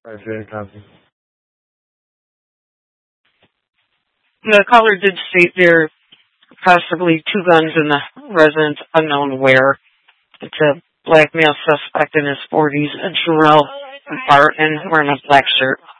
5-8 copy. The caller did state there possibly two guns in the residence, unknown where. It's a black male suspect in his 40s, Jarrell Barton, wearing a black shirt.